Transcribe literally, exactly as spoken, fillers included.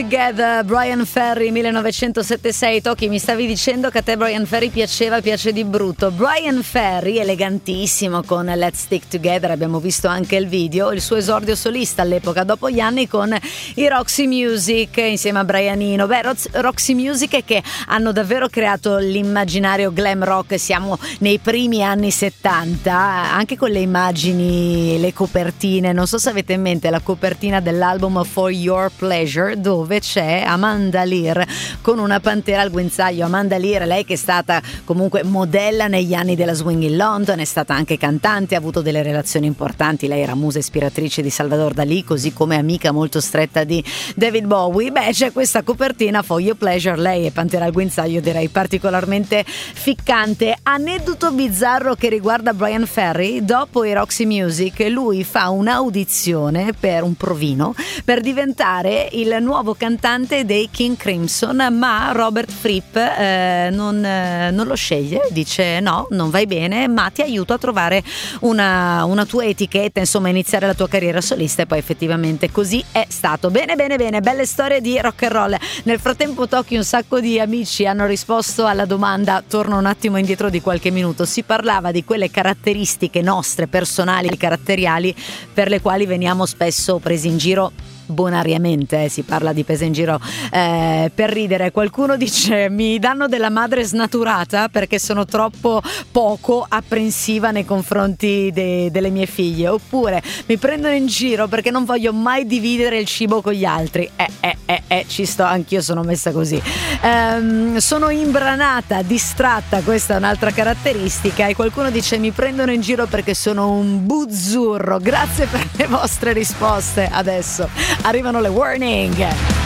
Together, Brian Ferry millenovecentosettantasei. Tocchi, mi stavi dicendo che a te Brian Ferry piaceva, piace di brutto. Brian Ferry, elegantissimo con Let's Stick Together, abbiamo visto anche il video, il suo esordio solista all'epoca, dopo gli anni con i Roxy Music insieme a Brianino. Beh, Roxy Music che hanno davvero creato l'immaginario glam rock, siamo nei primi anni settanta, anche con le immagini, le copertine. Non so se avete in mente la copertina dell'album For Your Pleasure, dove c'è Amanda Lear con una pantera al guinzaglio. Amanda Lear, lei che è stata comunque modella negli anni della swing in London, è stata anche cantante, ha avuto delle relazioni importanti, lei era musa ispiratrice di Salvador Dalì, così come amica molto stretta di David Bowie. Beh, c'è questa copertina For Your Pleasure, lei e pantera al guinzaglio, direi particolarmente ficcante. Aneddoto bizzarro che riguarda Brian Ferry: dopo i Roxy Music lui fa un'audizione per un provino per diventare il nuovo cantante dei King Crimson, ma Robert Fripp eh, non, eh, non lo sceglie, dice no, non vai bene, ma ti aiuto a trovare una, una tua etichetta, insomma iniziare la tua carriera solista, e poi effettivamente così è stato. Bene bene bene, belle storie di rock and roll. Nel frattempo Tocchi, un sacco di amici hanno risposto alla domanda, torno un attimo indietro di qualche minuto, si parlava di quelle caratteristiche nostre personali, caratteriali, per le quali veniamo spesso presi in giro bonariamente, eh, si parla di presa in giro eh, per ridere. Qualcuno dice mi danno della madre snaturata perché sono troppo poco apprensiva nei confronti de- delle mie figlie, oppure mi prendono in giro perché non voglio mai dividere il cibo con gli altri. Eh eh eh, eh ci sto, anch'io sono messa così, ehm, sono imbranata, distratta, questa è un'altra caratteristica. E qualcuno dice mi prendono in giro perché sono un buzzurro. Grazie per le vostre risposte. Adesso arrivano le warning.